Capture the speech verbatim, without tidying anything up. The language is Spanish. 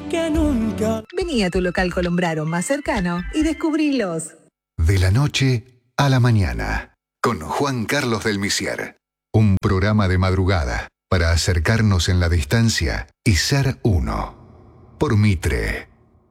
que nunca. Vení a tu local Colombraro más cercano y descubrilos. De la noche a la mañana, con Juan Carlos del Misier. Un programa de madrugada para acercarnos en la distancia y ser uno. Por Mitre.